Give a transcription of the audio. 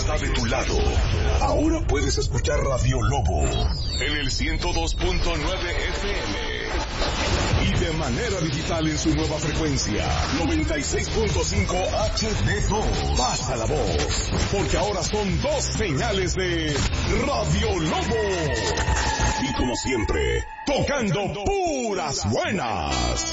está de tu lado. Ahora puedes escuchar Radio Lobo en el 102.9 FM. Y de manera digital en su nueva frecuencia, 96.5 HD2. Pasa la voz, porque ahora son 2 señales de Radio Lobo. Y como siempre, tocando puras buenas.